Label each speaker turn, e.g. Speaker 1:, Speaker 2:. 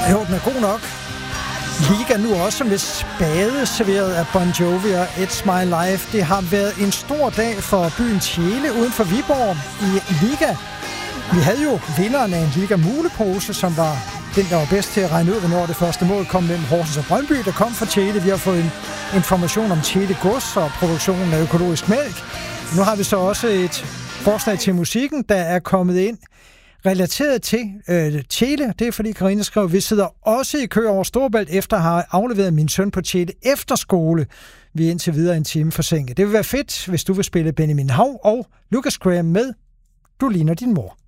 Speaker 1: Jo, den er god nok. Liga nu også med spade serveret af Bon Jovi og It's My Life. Det har været en stor dag for byen Tjele uden for Viborg i Liga. Vi havde jo vinderen af en Liga mulepose, som var den, der var bedst til at regne ud, hvornår det første mål kom mellem Horsens og Brøndby, der kom fra Tjele. Vi har fået en information om Tjele Gods og produktionen af økologisk mælk. Nu har vi så også et forslag til musikken, der er kommet ind relateret til Tjele. Det er fordi Karina skrev, vi sidder også i kø over Storebælt efter at have afleveret min søn på Tjele efterskole. Vi er indtil videre en time forsinket. Det vil være fedt, hvis du vil spille Benjamin Hav og Lucas Graham med Du ligner din mor.